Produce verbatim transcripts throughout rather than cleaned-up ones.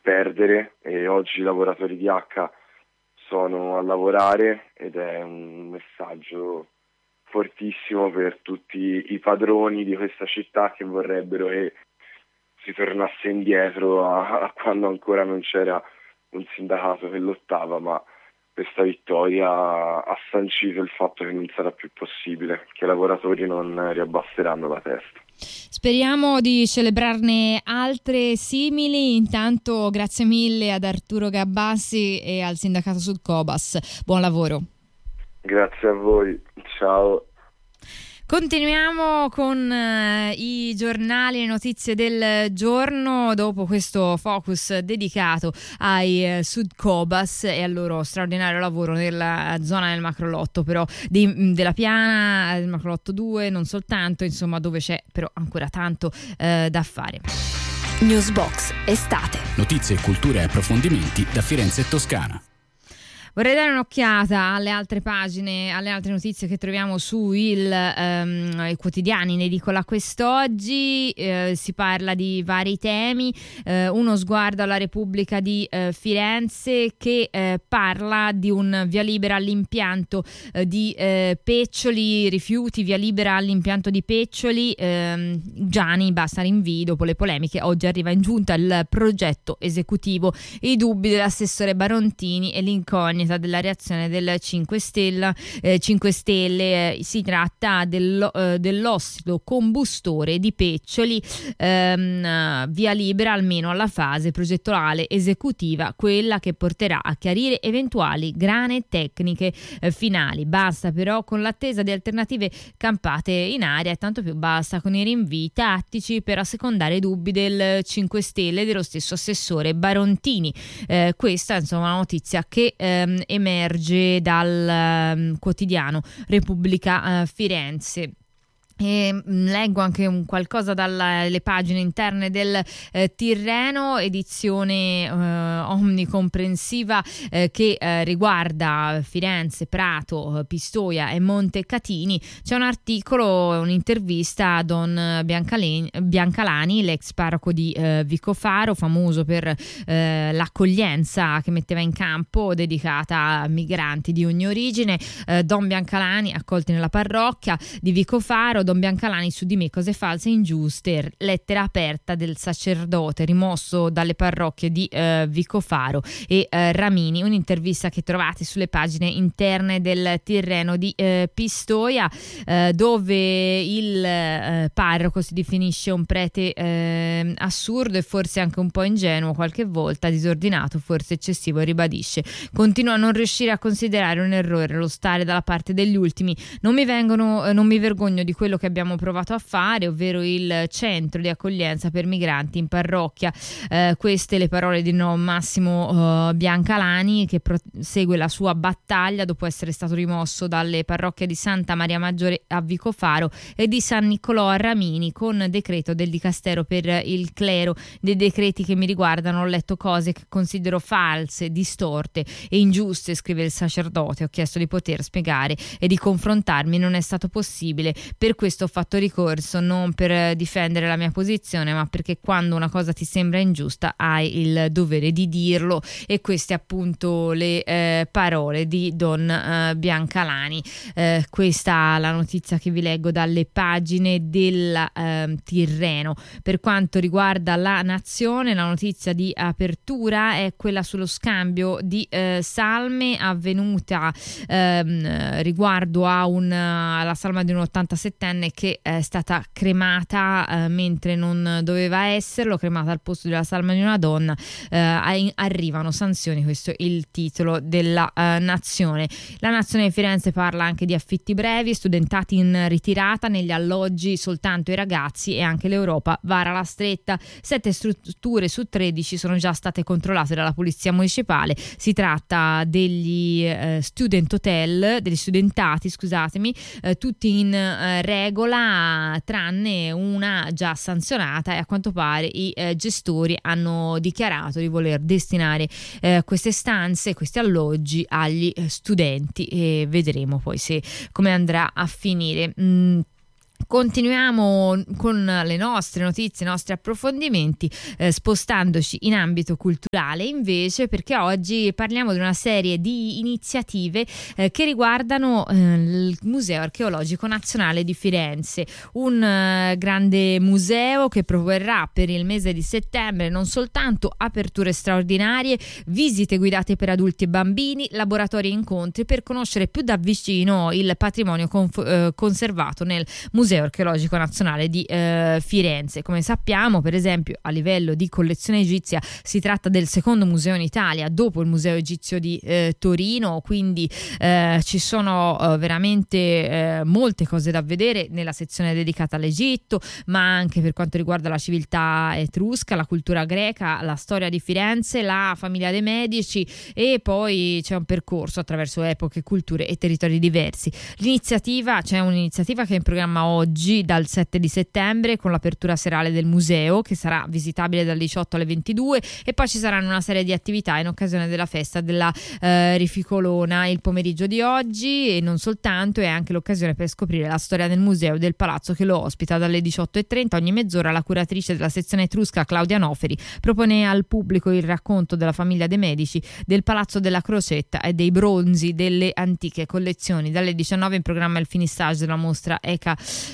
perdere, e oggi i lavoratori di H sono a lavorare ed è un messaggio fortissimo per tutti i padroni di questa città che vorrebbero che si tornasse indietro a, a quando ancora non c'era un sindacato che lottava, ma questa vittoria ha sancito il fatto che non sarà più possibile, che i lavoratori non riabbasseranno la testa. Speriamo di celebrarne altre simili. Intanto grazie mille ad Arturo Gabbasi e al sindacato Sud Cobas. Buon lavoro. Grazie a voi, ciao. Continuiamo con eh, i giornali e notizie del giorno dopo questo focus dedicato ai eh, Sud Cobas e al loro straordinario lavoro nella zona del macrolotto, però di, della Piana, del macrolotto due, non soltanto, insomma, dove c'è però ancora tanto eh, da fare. Newsbox estate. Notizie, cultura e approfondimenti da Firenze e Toscana. Vorrei dare un'occhiata alle altre pagine, alle altre notizie che troviamo sui um, quotidiani in edicola quest'oggi. Eh, si parla di vari temi, eh, uno sguardo alla Repubblica di eh, Firenze che eh, parla di un via libera all'impianto eh, di eh, Peccioli, rifiuti, via libera all'impianto di Peccioli. eh, Gianni, basta rinvii dopo le polemiche, oggi arriva in giunta il progetto esecutivo, i dubbi dell'assessore Barontini e l'incognita della reazione del cinque Stelle. Eh, cinque Stelle eh, si tratta dello, eh, dell'ossido combustore di Peccioli, ehm, via libera almeno alla fase progettuale esecutiva, quella che porterà a chiarire eventuali grane tecniche eh, finali. Basta però con l'attesa di alternative campate in aria, e tanto più basta con i rinvii tattici per assecondare i dubbi del cinque Stelle e dello stesso assessore Barontini. Eh, questa insomma è una notizia che ehm, emerge dal um, quotidiano Repubblica uh, Firenze. E leggo anche un qualcosa dalle pagine interne del eh, Tirreno, edizione eh, omnicomprensiva eh, che eh, riguarda Firenze, Prato, Pistoia e Montecatini. C'è un articolo, un'intervista a Don Biancalani, Biancalani l'ex parroco di eh, Vicofaro, famoso per eh, l'accoglienza che metteva in campo, dedicata a migranti di ogni origine. eh, Don Biancalani, accolti nella parrocchia di Vicofaro. Don Biancalani, su di me cose false e ingiuste, lettera aperta del sacerdote rimosso dalle parrocchie di eh, Vicofaro e eh, Ramini, un'intervista che trovate sulle pagine interne del Tirreno di eh, Pistoia, eh, dove il eh, parroco si definisce un prete eh, assurdo e forse anche un po' ingenuo, qualche volta disordinato, forse eccessivo, ribadisce. Continua a non riuscire a considerare un errore lo stare dalla parte degli ultimi. Non mi vengono, eh, non mi vergogno di quello che abbiamo provato a fare, ovvero il centro di accoglienza per migranti in parrocchia. Eh, queste le parole di no Massimo uh, Biancalani, che prosegue la sua battaglia dopo essere stato rimosso dalle parrocchie di Santa Maria Maggiore a Vicofaro e di San Niccolò a Ramini con decreto del Dicastero per il clero. Dei decreti che mi riguardano ho letto cose che considero false, distorte e ingiuste, scrive il sacerdote. Ho chiesto di poter spiegare e di confrontarmi, non è stato possibile. Per questo ho fatto ricorso, non per difendere la mia posizione, ma perché quando una cosa ti sembra ingiusta hai il dovere di dirlo. E queste appunto le eh, parole di Don eh, Biancalani. Eh, questa è la notizia che vi leggo dalle pagine del eh, Tirreno. Per quanto riguarda la Nazione, la notizia di apertura è quella sullo scambio di eh, salme avvenuta ehm, riguardo a un, alla salma di un ottantasettenne che è stata cremata eh, mentre non doveva esserlo, cremata al posto della salma di una donna. Eh, arrivano sanzioni, questo è il titolo della eh, Nazione. La Nazione di Firenze parla anche di affitti brevi, studentati in ritirata, negli alloggi soltanto i ragazzi e anche l'Europa vara la stretta. Sette strutture su tredici sono già state controllate dalla Polizia Municipale. Si tratta degli eh, student hotel, degli studentati, scusatemi, eh, tutti in eh, regola, tranne una già sanzionata, e a quanto pare i eh, gestori hanno dichiarato di voler destinare eh, queste stanze, questi alloggi agli eh, studenti, e vedremo poi se come andrà a finire. Mm. Continuiamo con le nostre notizie, i nostri approfondimenti, eh, spostandoci in ambito culturale invece, perché oggi parliamo di una serie di iniziative eh, che riguardano eh, il Museo Archeologico Nazionale di Firenze, un eh, grande museo che proporrà per il mese di settembre non soltanto aperture straordinarie, visite guidate per adulti e bambini, laboratori e incontri per conoscere più da vicino il patrimonio conf- eh, conservato nel Museo Archeologico Nazionale di eh, Firenze. Come sappiamo, per esempio, a livello di collezione egizia si tratta del secondo museo in Italia dopo il Museo Egizio di eh, Torino, quindi eh, ci sono eh, veramente eh, molte cose da vedere nella sezione dedicata all'Egitto, ma anche per quanto riguarda la civiltà etrusca, la cultura greca, la storia di Firenze, la famiglia dei Medici, e poi c'è un percorso attraverso epoche, culture e territori diversi. L'iniziativa, c'è un'iniziativa che è in programma oggi dal sette di settembre con l'apertura serale del museo, che sarà visitabile dal diciotto alle ventidue, e poi ci saranno una serie di attività in occasione della festa della eh, Rificolona il pomeriggio di oggi, e non soltanto, è anche l'occasione per scoprire la storia del museo e del palazzo che lo ospita. Dalle diciotto e trenta ogni mezz'ora la curatrice della sezione etrusca Claudia Noferi propone al pubblico il racconto della famiglia dei Medici, del palazzo della Crocetta e dei bronzi delle antiche collezioni. Dalle diciannove in programma il finissage della mostra Eka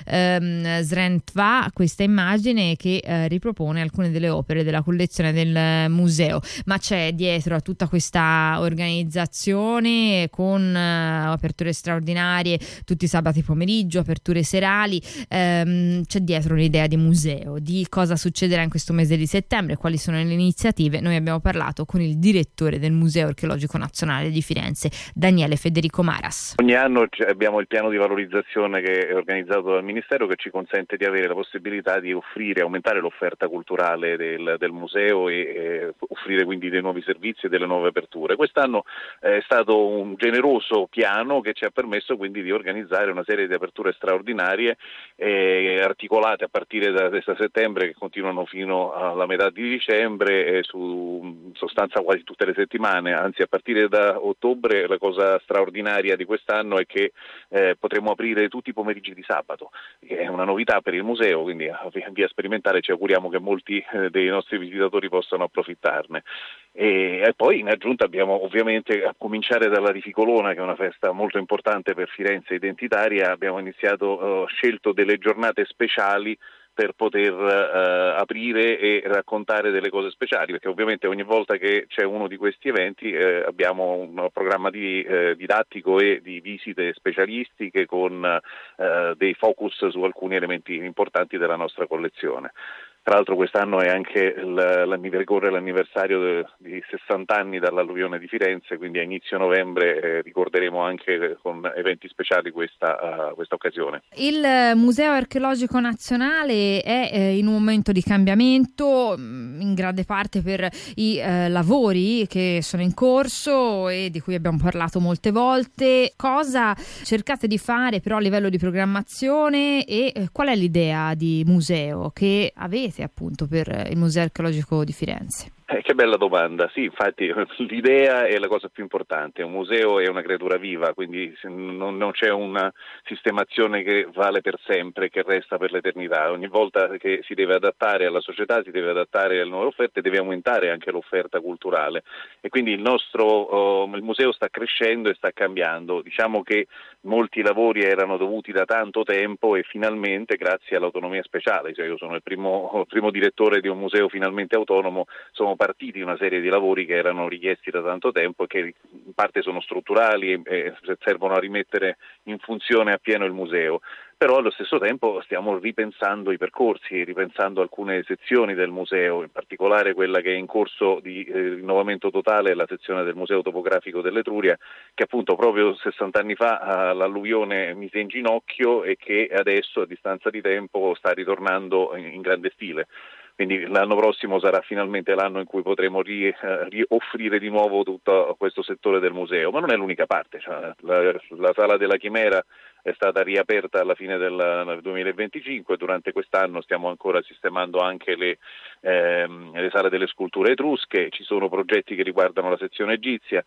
ehm, Srentva, questa immagine che eh, ripropone alcune delle opere della collezione del museo. Ma c'è dietro a tutta questa organizzazione, con eh, aperture straordinarie tutti i sabati pomeriggio, aperture serali, ehm, c'è dietro un'idea di museo, di cosa succederà in questo mese di settembre, quali sono le iniziative. Noi abbiamo parlato con il direttore del Museo Archeologico Nazionale di Firenze, Daniele Federico Maras. Ogni anno abbiamo il piano di valorizzazione che è organizzato dal Ministero, che ci consente di avere la possibilità di offrire, aumentare l'offerta culturale del, del museo e eh, offrire quindi dei nuovi servizi e delle nuove aperture. Quest'anno è stato un generoso piano che ci ha permesso quindi di organizzare una serie di aperture straordinarie eh, articolate a partire da questo settembre, che continuano fino alla metà di dicembre, eh, su in sostanza quasi tutte le settimane. Anzi, a partire da ottobre la cosa straordinaria di quest'anno è che eh, potremo aprire tutti i pomeriggi di sabato, che è una novità per il museo, quindi in via sperimentale ci auguriamo che molti eh, dei nostri visitatori possano approfittarne. E, e poi in aggiunta abbiamo ovviamente, a cominciare dalla Rificolona, che è una festa molto importante per Firenze, identitaria, abbiamo iniziato, uh, scelto delle giornate speciali per poter uh, aprire e raccontare delle cose speciali, perché ovviamente ogni volta che c'è uno di questi eventi eh, abbiamo un programma di, eh, didattico e di visite specialistiche con eh, dei focus su alcuni elementi importanti della nostra collezione. Tra l'altro quest'anno è anche ricorre l'anniversario de, di sessanta anni dall'alluvione di Firenze, quindi a inizio novembre eh, ricorderemo anche con eventi speciali questa, uh, questa occasione. Il Museo Archeologico Nazionale è eh, in un momento di cambiamento, in grande parte per i eh, lavori che sono in corso e di cui abbiamo parlato molte volte. Cosa cercate di fare però a livello di programmazione, e eh, qual è l'idea di museo che avete appunto per il Museo Archeologico di Firenze? Eh, che bella domanda. Sì, infatti l'idea è la cosa più importante. Un museo è una creatura viva, quindi non, non c'è una sistemazione che vale per sempre, che resta per l'eternità. Ogni volta che si deve adattare alla società, si deve adattare alle nuove offerte, deve aumentare anche l'offerta culturale. E quindi il nostro uh, il museo sta crescendo e sta cambiando. Diciamo che molti lavori erano dovuti da tanto tempo e finalmente, grazie all'autonomia speciale, cioè io sono il primo, il primo direttore di un museo finalmente autonomo, sono partiti una serie di lavori che erano richiesti da tanto tempo e che in parte sono strutturali e servono a rimettere in funzione appieno il museo. Però allo stesso tempo stiamo ripensando i percorsi, ripensando alcune sezioni del museo, in particolare quella che è in corso di eh, rinnovamento totale, la sezione del Museo Topografico dell'Etruria, che appunto proprio sessanta anni fa eh, l'alluvione mise in ginocchio e che adesso, a distanza di tempo, sta ritornando in, in grande stile. Quindi l'anno prossimo sarà finalmente l'anno in cui potremo ri, eh, rioffrire di nuovo tutto questo settore del museo, ma non è l'unica parte. Cioè, la, la Sala della Chimera è stata riaperta alla fine del duemilaventicinque, durante quest'anno stiamo ancora sistemando anche le, ehm, le sale delle sculture etrusche, ci sono progetti che riguardano la sezione egizia.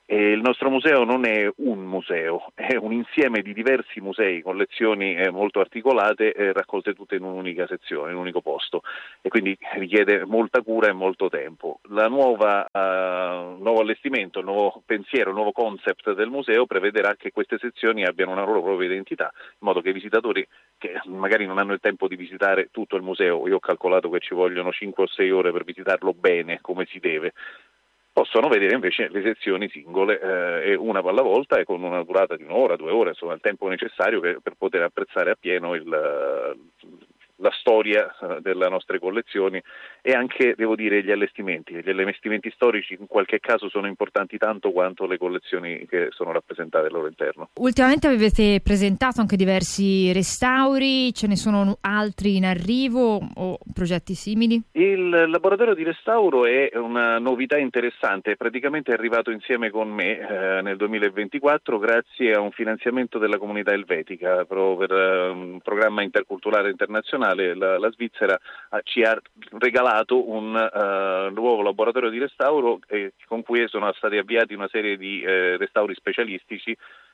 E il nostro museo non è un museo, è un insieme di diversi musei, collezioni eh, molto articolate, eh, raccolte tutte in un'unica sezione, in un unico posto, e quindi richiede molta cura e molto tempo. La nuova, uh, nuovo allestimento, il nuovo pensiero, il nuovo concept del museo prevederà che queste sezioni abbiano una loro propria identità, in modo che i visitatori che magari non hanno il tempo di visitare tutto il museo, io ho calcolato che ci vogliono cinque o sei ore per visitarlo bene, come si deve, possono vedere invece le sezioni singole, eh, una alla volta e con una durata di un'ora, due ore, insomma il tempo necessario per, per poter apprezzare appieno il, la storia delle nostre collezioni e anche, devo dire, gli allestimenti. Gli allestimenti storici in qualche caso sono importanti tanto quanto le collezioni che sono rappresentate al loro interno. Ultimamente avete presentato anche diversi restauri, ce ne sono altri in arrivo o progetti simili? Il laboratorio di restauro è una novità interessante, praticamente è arrivato insieme con me eh, nel duemilaventiquattro grazie a un finanziamento della comunità elvetica proprio per uh, un programma interculturale internazionale. La, la Svizzera uh, ci ha regalato un uh, nuovo laboratorio di restauro eh, con cui sono stati avviati una serie di eh, restauri specialistici.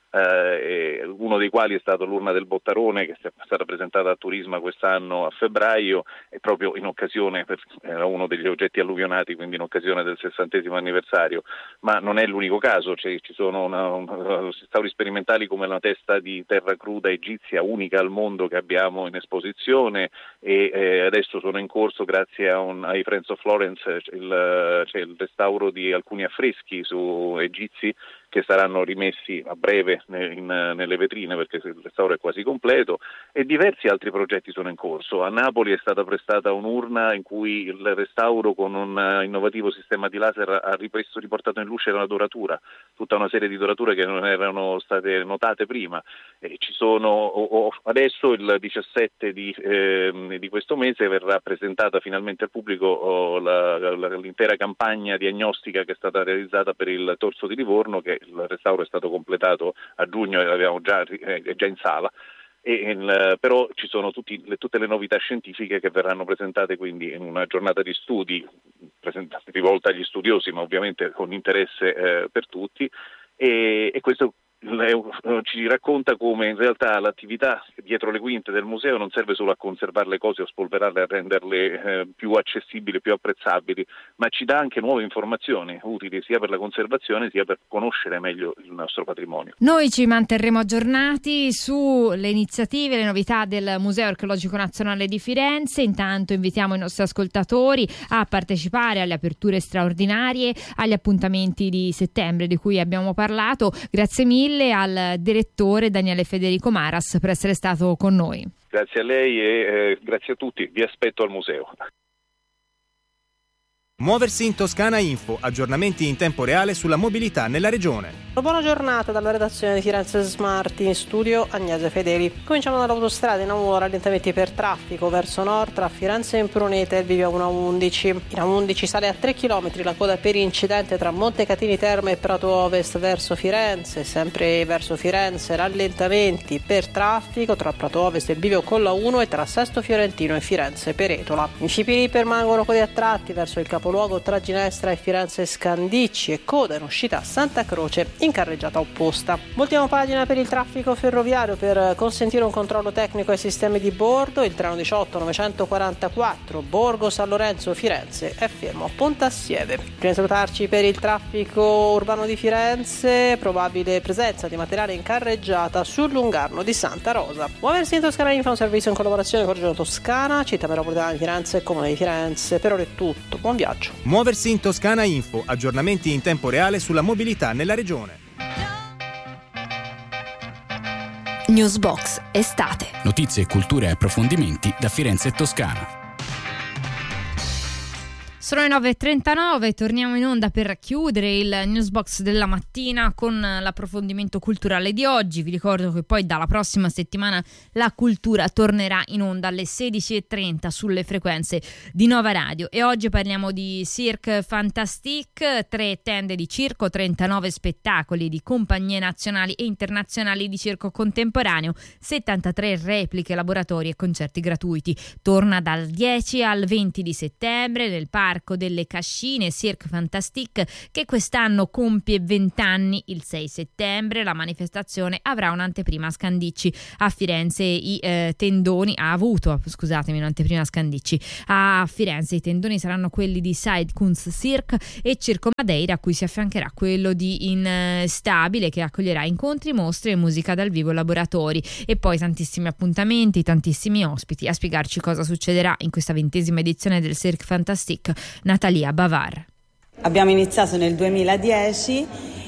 Eh, uno dei quali è stato l'urna del Bottarone, che è stata presentata a Turisma quest'anno a febbraio, e proprio in occasione, per, era uno degli oggetti alluvionati, quindi in occasione del sessantesimo anniversario, ma non è l'unico caso, cioè, ci sono una, una, restauri sperimentali come la testa di terra cruda egizia, unica al mondo, che abbiamo in esposizione, e eh, adesso sono in corso, grazie a un, ai Friends of Florence, il, cioè il restauro di alcuni affreschi su egizi che saranno rimessi a breve in, nelle vetrine, perché il restauro è quasi completo, e diversi altri progetti sono in corso. A Napoli è stata prestata un'urna in cui il restauro con un innovativo sistema di laser ha ripreso, riportato in luce la doratura, tutta una serie di dorature che non erano state notate prima. E ci sono o, o, adesso il diciassette di, eh, di questo mese verrà presentata finalmente al pubblico oh, la, la, l'intera campagna diagnostica che è stata realizzata per il Torso di Livorno, che il restauro è stato completato a giugno e l'abbiamo già, è già in sala, e, il, però ci sono tutti, le, tutte le novità scientifiche che verranno presentate quindi in una giornata di studi rivolta agli studiosi, ma ovviamente con interesse eh, per tutti, e, e questo ci racconta come in realtà l'attività dietro le quinte del museo non serve solo a conservare le cose o spolverarle, a renderle eh, più accessibili, più apprezzabili, ma ci dà anche nuove informazioni utili sia per la conservazione sia per conoscere meglio il nostro patrimonio. Noi ci manterremo aggiornati sulle iniziative e le novità del Museo Archeologico Nazionale di Firenze. Intanto invitiamo i nostri ascoltatori a partecipare alle aperture straordinarie, agli appuntamenti di settembre di cui abbiamo parlato. Grazie mille al direttore Daniele Federico Maras per essere stato con noi. Grazie a lei e eh, grazie a tutti, vi aspetto al museo. Muoversi in Toscana Info, aggiornamenti in tempo reale sulla mobilità nella regione. Una buona giornata dalla redazione di Firenze Smart, in studio Agnese Fedeli. Cominciamo dall'autostrada, in A uno rallentamenti per traffico verso nord tra Firenze e Imprunete e il bivio uno undici. In A undici sale a tre chilometri la coda per incidente tra Montecatini Terme e Prato Ovest verso Firenze, sempre verso Firenze rallentamenti per traffico tra Prato Ovest e il bivio con la uno e tra Sesto Fiorentino e Firenze Peretola. In Scipili permangono code a tratti verso il capoluogo tra Ginestra e Firenze Scandicci e coda in uscita a Santa Croce in carreggiata opposta. Voltiamo pagina per il traffico ferroviario per consentire un controllo tecnico ai sistemi di bordo. Il treno diciotto novecentoquarantaquattro Borgo San Lorenzo Firenze è fermo a Pontassieve. Prima di salutarci, per il traffico urbano di Firenze probabile presenza di materiale in carreggiata sul lungarno di Santa Rosa. Muoversi in Toscana Info, un servizio in collaborazione con Regione Toscana, Città Metropolitana di Firenze e Comune di Firenze. Per ora è tutto, buon viaggio. Muoversi in Toscana Info, aggiornamenti in tempo reale sulla mobilità nella regione. Newsbox estate. Notizie, cultura e approfondimenti da Firenze e Toscana. Sono le nove e trentanove, torniamo in onda per chiudere il Newsbox della mattina con l'approfondimento culturale di oggi. Vi ricordo che poi dalla prossima settimana la cultura tornerà in onda alle sedici e trenta sulle frequenze di Nova Radio, e oggi parliamo di Cirque Fantastique, tre tende di circo, trentanove spettacoli di compagnie nazionali e internazionali di circo contemporaneo, settantatré repliche, laboratori e concerti gratuiti. Torna dal dieci al venti di settembre nel parco Parco delle Cascine, Cirque Fantastique, che quest'anno compie venti anni il sei settembre. La manifestazione avrà un'anteprima a Scandicci a Firenze. I eh, tendoni ha avuto, scusatemi, un'anteprima a Scandicci a Firenze. I tendoni saranno quelli di Side Kunstcirk e Circo Madeira, a cui si affiancherà quello di Instabile, che accoglierà incontri, mostre e musica dal vivo, laboratori e poi tantissimi appuntamenti, tantissimi ospiti. A spiegarci cosa succederà in questa ventesima edizione del Cirque Fantastique, Natalia Bavar. Abbiamo iniziato nel duemiladieci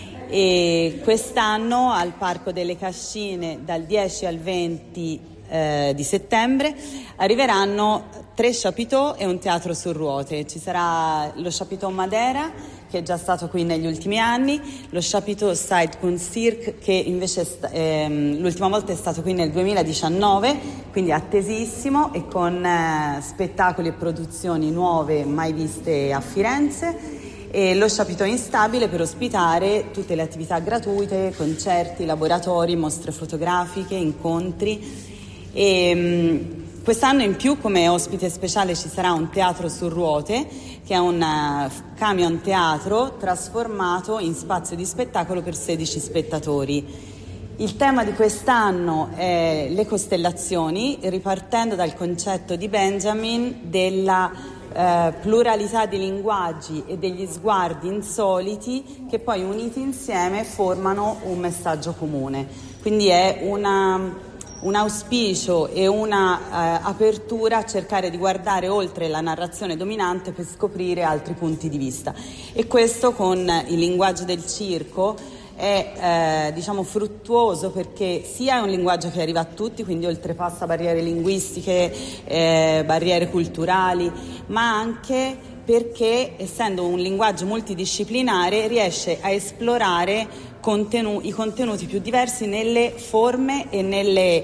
e quest'anno al Parco delle Cascine dal dieci al venti eh, di settembre arriveranno tre chapiteaux e un teatro su ruote. Ci sarà lo chapiteau Madeira, che è già stato qui negli ultimi anni, lo chapiteau Side Kunstcirk, che invece sta, ehm, l'ultima volta è stato qui nel duemiladiciannove, quindi attesissimo e con eh, spettacoli e produzioni nuove mai viste a Firenze, e lo chapiteau Instabile per ospitare tutte le attività gratuite, concerti, laboratori, mostre fotografiche, incontri. E, mh, quest'anno in più come ospite speciale ci sarà un teatro su ruote, che è un uh, camion teatro trasformato in spazio di spettacolo per sedici spettatori. Il tema di quest'anno è le costellazioni, ripartendo dal concetto di Benjamin della uh, pluralità di linguaggi e degli sguardi insoliti che poi uniti insieme formano un messaggio comune. Quindi è una... un auspicio e una eh, apertura a cercare di guardare oltre la narrazione dominante per scoprire altri punti di vista, e questo con il linguaggio del circo è eh, diciamo fruttuoso, perché sia è un linguaggio che arriva a tutti, quindi oltrepassa barriere linguistiche, eh, barriere culturali, ma anche perché essendo un linguaggio multidisciplinare riesce a esplorare Contenu- i contenuti più diversi nelle forme e nelle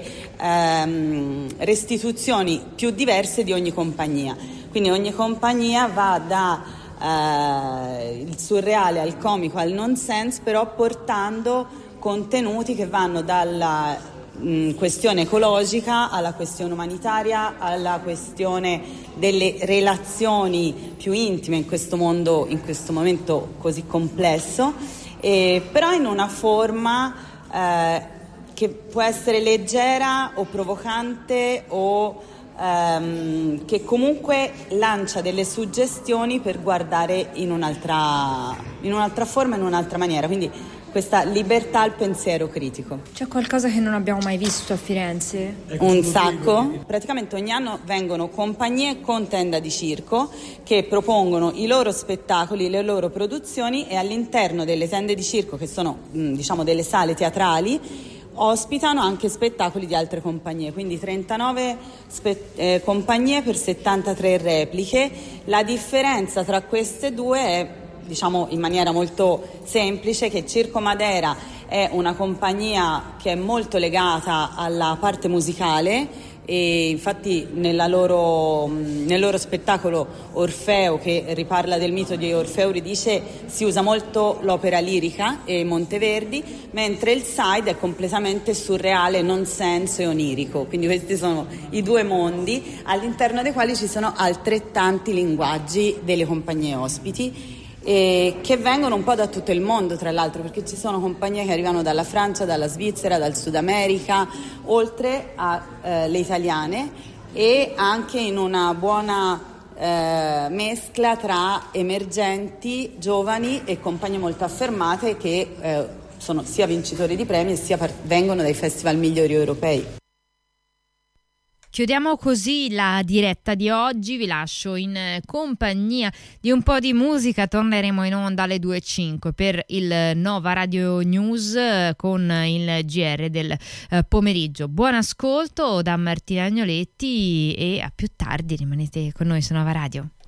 ehm, restituzioni più diverse di ogni compagnia. Quindi ogni compagnia va da eh, il surreale al comico al nonsense, però portando contenuti che vanno dalla mh, questione ecologica alla questione umanitaria, alla questione delle relazioni più intime in questo mondo, in questo momento così complesso. Eh, però in una forma eh, che può essere leggera o provocante o ehm, che comunque lancia delle suggestioni per guardare in un'altra, in un'altra forma, in un'altra maniera. Quindi questa libertà al pensiero critico. C'è qualcosa che non abbiamo mai visto a Firenze? Un sacco. Praticamente ogni anno vengono compagnie con tenda di circo che propongono i loro spettacoli, le loro produzioni, e all'interno delle tende di circo, che sono diciamo delle sale teatrali, ospitano anche spettacoli di altre compagnie, quindi trentanove spe- eh, compagnie per settantatré repliche. La differenza tra queste due è, diciamo in maniera molto semplice, che Circo Madeira è una compagnia che è molto legata alla parte musicale, e infatti nella loro, nel loro spettacolo Orfeo, che riparla del mito di Orfeo Euridice, si usa molto l'opera lirica e Monteverdi, mentre il Side è completamente surreale, nonsense e onirico. Quindi questi sono i due mondi all'interno dei quali ci sono altrettanti linguaggi delle compagnie ospiti, e che vengono un po' da tutto il mondo, tra l'altro, perché ci sono compagnie che arrivano dalla Francia, dalla Svizzera, dal Sud America, oltre alle eh, italiane, e anche in una buona eh, mescla tra emergenti, giovani e compagnie molto affermate che eh, sono sia vincitori di premi e sia par- vengono dai festival migliori europei. Chiudiamo così la diretta di oggi, vi lascio in compagnia di un po' di musica, torneremo in onda alle due e cinque per il Nova Radio News con il G R del pomeriggio. Buon ascolto da Martina Agnoletti e a più tardi, rimanete con noi su Nova Radio.